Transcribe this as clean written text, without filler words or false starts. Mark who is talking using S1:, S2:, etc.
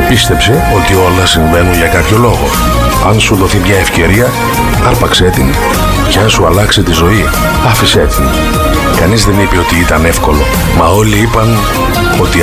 S1: Πίστεψε ότι όλα συμβαίνουν για κάποιο λόγο. Αν σου δοθεί μια ευκαιρία, άρπαξέ την. Και αν σου αλλάξει τη ζωή, άφησέ την. Κανείς δεν είπε ότι ήταν εύκολο, μα όλοι είπαν ότι